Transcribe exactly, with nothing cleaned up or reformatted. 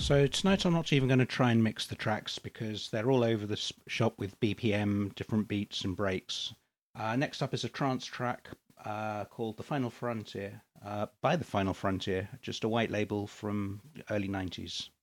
So tonight I'm not even going to try and mix the tracks because they're all over the s- shop with B P M, different beats and breaks. Uh, next up is a trance track uh, called The Final Frontier uh, by The Final Frontier, just a white label from early nineties.